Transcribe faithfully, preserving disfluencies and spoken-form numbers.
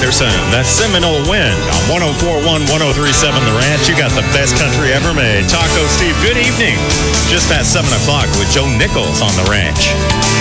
Anderson. That's Seminole Wind on one oh four point one, one oh three point seven The Ranch. You got the best country ever made. Taco Steve, good evening. Just past seven o'clock with Joe Nichols on The Ranch.